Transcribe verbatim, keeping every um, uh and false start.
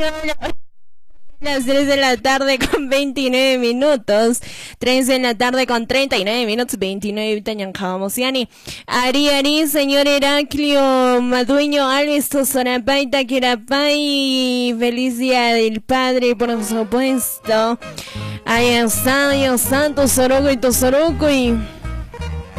Las tres de la tarde con veintinueve minutos. tres de la tarde con treinta y nueve minutos. veintinueve Tañancabamosiani. Ari, Ari, señor Heraclio Madueño Alves, Tosorapaita, Quirapay. Feliz día del padre, por supuesto. Ahí está, Dios santo, Soroco y Tosoroco y...